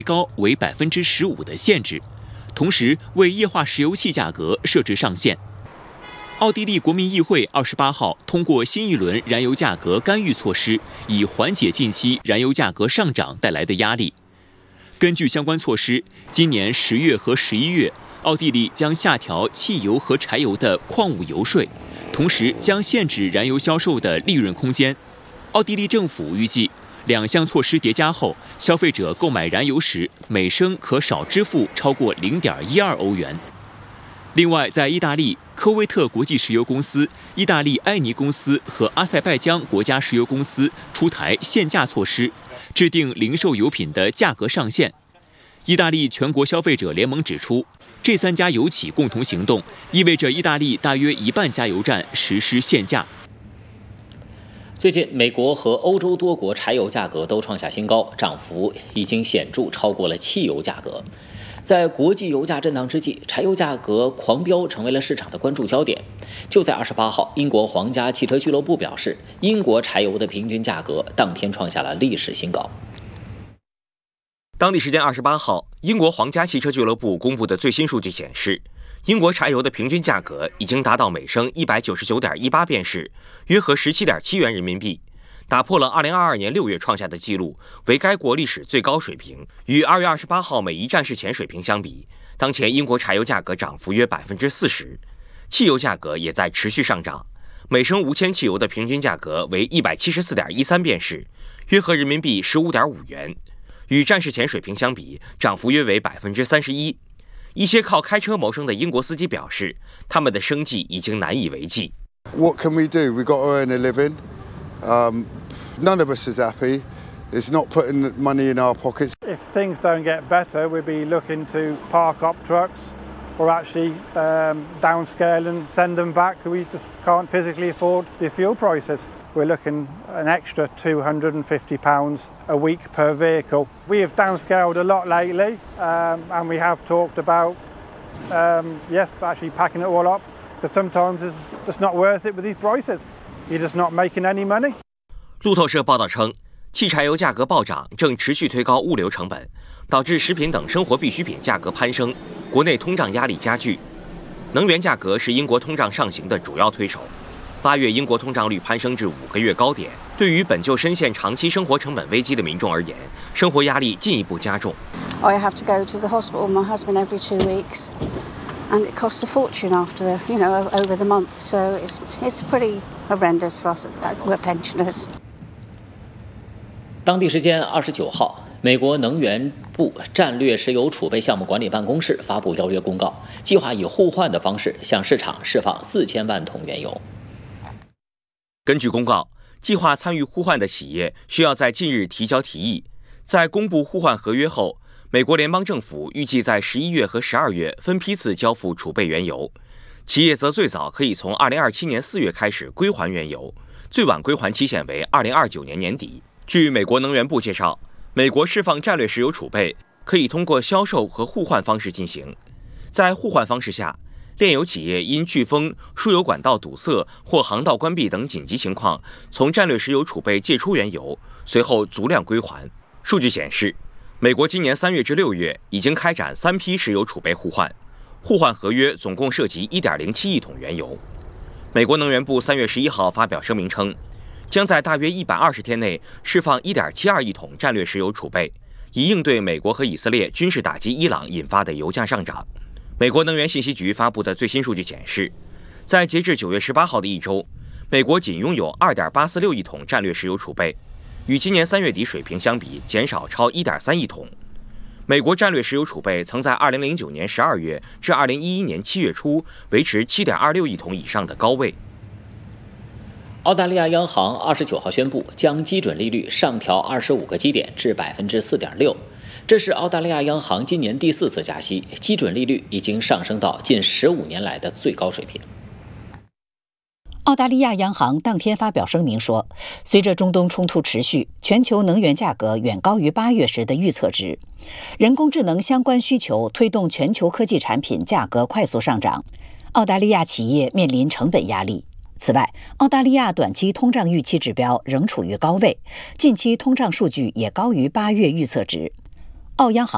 高为15%的限制，同时为液化石油气价格设置上限。奥地利国民议会28号通过新一轮燃油价格干预措施，以缓解近期燃油价格上涨带来的压力。根据相关措施，今年10月和11月，奥地利将下调汽油和柴油的矿物油税，同时将限制燃油销售的利润空间。奥地利政府预计，两项措施叠加后，消费者购买燃油时每升可少支付超过0.12欧元。另外，在意大利，科威特国际石油公司、意大利埃尼公司和阿塞拜疆国家石油公司出台限价措施，制定零售油品的价格上限。意大利全国消费者联盟指出，这3家油企共同行动，意味着意大利大约1半加油站实施限价。 最近，美国和欧洲多国柴油价格都创下新高，涨幅已经显著超过了汽油价格。在国际油价震荡之际，柴油价格狂飙成为了市场的关注焦点。就在28号，英国皇家汽车俱乐部表示，英国柴油的平均价格当天创下了历史新高。 当地时间28号，英国皇家汽车俱乐部公布的最新数据显示，英国柴油的平均价格已经达到每升199.18便士，约合17.7元人民币，打破了2022年6月创下的纪录，为该国历史最高水平。与2月28号每一站式前水平相比，当前英国柴油价格涨幅约40%，汽油价格也在持续上涨，每升5000汽油的平均价格为174.13便士，约合人民币15.5元。与战事前水平相比，涨幅约为31%。一些靠开车谋生的英国司机表示，他们的生计已经难以为继。 What can we do? We've got to earn a living. None of us is happy. It's not putting money in our pockets. If things don't get better, we'll be looking to park up trucks or actually downscale and send them back. We just can't physically afford the fuel prices. We're looking an extra £250 a week per vehicle. We have downscaled a lot lately, and we have talked about, actually packing it all up, because sometimes it's just not worth it with these prices. You're just not making any money. 路透社报道称，汽柴油价格暴涨正持续推高物流成本，导致食品等生活必需品价格攀升，国内通胀压力加剧。能源价格是英国通胀上行的主要推手。8月英国通胀率攀升至5个月高点，对于本就深陷长期生活成本危机的民众而言，生活压力进一步加重。 I have to go to the hospital with my husband every 2 weeks, and it costs a fortune after over the month. So it's pretty horrendous for us. We're pensioners. 当地时间29号，美国能源部战略石油储备项目管理办公室发布邀约公告，计划以互换的方式向市场释放4000万桶原油。 根据公告，计划参与互换的企业需要在近日提交提议。在公布互换合约后，美国联邦政府预计在11月和12月分批次交付储备原油，企业则最早可以从2027年4月开始归还原油，最晚归还期限为2029年年底。据美国能源部介绍，美国释放战略石油储备可以通过销售和互换方式进行。在互换方式下，炼油企业因飓风、输油管道堵塞或航道关闭等紧急情况，从战略石油储备借出原油，随后足量归还。数据显示，美国今年3月至6月已经开展3批石油储备互换，互换合约总共涉及1.07亿桶原油。美国能源部3月11号发表声明称，将在大约120天内释放1.72亿桶战略石油储备，以应对美国和以色列军事打击伊朗引发的油价上涨。美国能源信息局发布的最新数据显示，在截至9月18号的一周，美国仅拥有2.846亿桶战略石油储备，与今年3月底水平相比减少超1.3亿桶。美国战略石油储备曾在2009年12月至2011年7月初维持7.26亿桶以上的高位。 澳大利亚央行29号宣布将基准利率上调25个基点至 4.6%， 这是澳大利亚央行今年第4次加息，基准利率已经上升到近15年来的最高水平。 澳大利亚央行当天发表声明说，随着中东冲突持续，全球能源价格远高于8月时的预测值，人工智能相关需求推动全球科技产品价格快速上涨，澳大利亚企业面临成本压力。此外，澳大利亚短期通胀预期指标仍处于高位，近期通胀数据也高于8月预测值。澳央行